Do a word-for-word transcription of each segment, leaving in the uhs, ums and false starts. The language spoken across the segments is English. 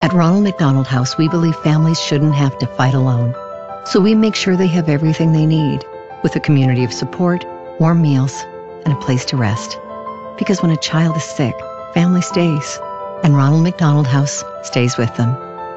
At Ronald McDonald House, we believe families shouldn't have to fight alone. So we make sure they have everything they need, with a community of support, warm meals, and a place to rest. Because when a child is sick, family stays, and Ronald McDonald House stays with them.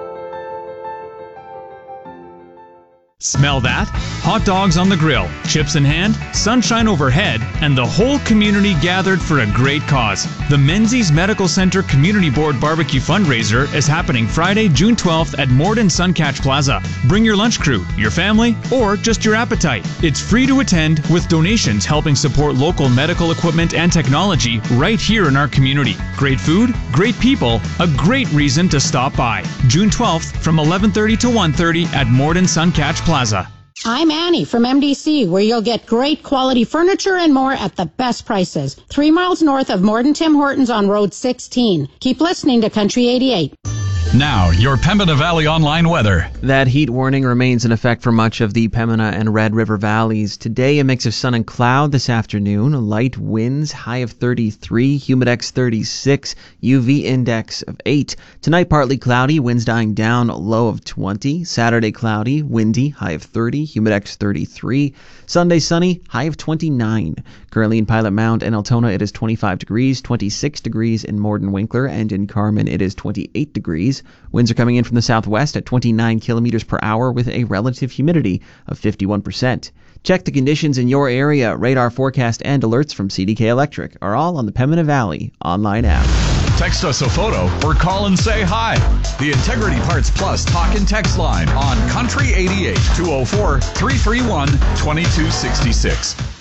Smell that? Hot dogs on the grill, chips in hand, sunshine overhead, and the whole community gathered for a great cause. The Menzies Medical Center Community Board Barbecue Fundraiser is happening Friday, June twelfth at Morden Suncatch Plaza. Bring your lunch crew, your family, or just your appetite. It's free to attend, with donations helping support local medical equipment and technology right here in our community. Great food, great people, a great reason to stop by. June twelfth from eleven thirty to one thirty at Morden Suncatch Plaza. Plaza. I'm Annie from M D C, where you'll get great quality furniture and more at the best prices. Three miles north of Morden Tim Hortons on Road sixteen. Keep listening to Country eighty-eight. Now, your Pembina Valley online weather. That heat warning remains in effect for much of the Pembina and Red River valleys. Today, a mix of sun and cloud. This afternoon, light winds, high of thirty-three, humidex thirty-six, U V index of eight. Tonight, partly cloudy, winds dying down, low of twenty. Saturday, cloudy, windy, high of thirty, humidex thirty-three. Sunday, sunny, high of twenty-nine. Currently in Pilot Mount and Altona, it is twenty-five degrees, twenty-six degrees in Morden Winkler, and in Carman, it is twenty-eight degrees. Winds are coming in from the southwest at twenty-nine kilometers per hour with a relative humidity of fifty-one percent. Check the conditions in your area. Radar forecast and alerts from C D K Electric are all on the Pembina Valley online app. Text us a photo or call and say hi. The Integrity Parts Plus talk and text line on Country eighty-eight, two oh four, three three one, two two six six.